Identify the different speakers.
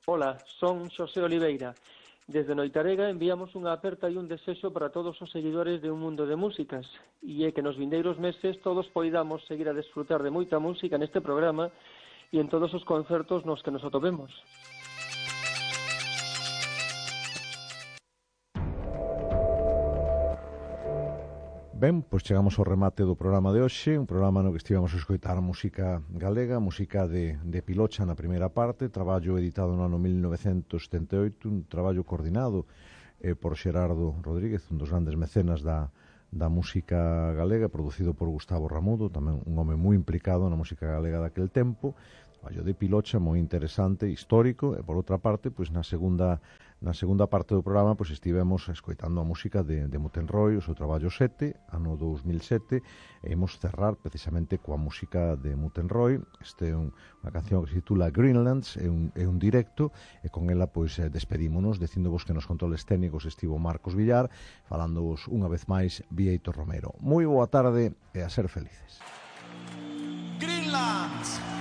Speaker 1: Ola, son Xosé Oliveira. Desde Noitarega enviamos unha aperta e un desexo para todos os seguidores de Un Mundo de Músicas e é que nos vindeiros meses todos poidamos seguir a desfrutar de moita música neste programa e en todos os concertos nos que nos atopemos.
Speaker 2: Ben, pois chegamos ao remate do programa de hoxe, un programa no que estivemos a escoitar música galega, música de Pilocha na primeira parte, traballo editado no ano 1978, un traballo coordinado por Xerardo Rodríguez, un dos grandes mecenas da música galega, producido por Gustavo Ramudo, tamén un home moi implicado na música galega daquel tempo, traballo de Pilocha moi interesante, histórico, e por outra parte, pois na segunda parte do programa pois estivemos escoitando a música de Mutenroy, o seu traballo 7, ano 2007, e imos cerrar precisamente coa música de Mutenroy. Este é unha canción que se titula Greenlands, é un directo, e con ela pois despedímonos, dicindovos que nos controles técnicos estivo Marcos Villar, falándovos unha vez máis Bieito Romero. Moi boa tarde e a ser felices.
Speaker 3: Greenlands!